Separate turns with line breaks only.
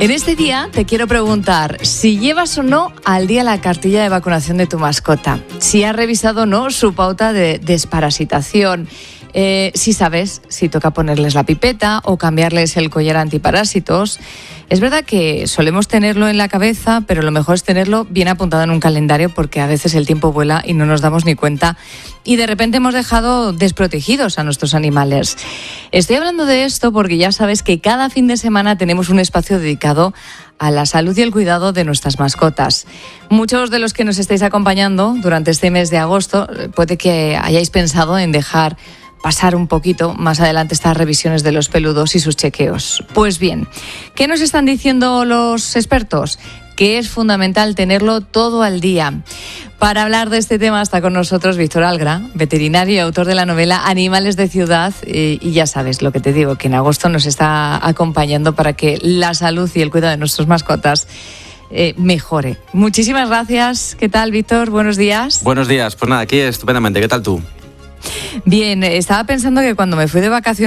En este día te quiero preguntar si llevas o no al día la cartilla de vacunación de tu mascota, si has revisado o no su pauta de desparasitación, si sabes si toca ponerles la pipeta o cambiarles el collar antiparásitos. Es verdad que solemos tenerlo en la cabeza, pero lo mejor es tenerlo bien apuntado en un calendario, porque a veces el tiempo vuela y no nos damos ni cuenta y de repente hemos dejado desprotegidos a nuestros animales. Estoy hablando de esto porque ya sabes que cada fin de semana tenemos un espacio dedicado a la salud y el cuidado de nuestras mascotas. Muchos de los que nos estáis acompañando durante este mes de agosto puede que hayáis pensado en dejar pasar un poquito más adelante estas revisiones de los peludos y sus chequeos. Pues bien, ¿qué nos están diciendo los expertos? Que es fundamental tenerlo todo al día. Para hablar de este tema está con nosotros Víctor Algra, veterinario y autor de la novela Animales de Ciudad. Y ya sabes lo que te digo, que en agosto nos está acompañando para que la salud y el cuidado de nuestras mascotas mejore. Muchísimas gracias. ¿Qué tal, Víctor? Buenos días.
Buenos días. Pues nada, aquí estupendamente. ¿Qué tal tú?
Bien, estaba pensando que cuando me fui de vacaciones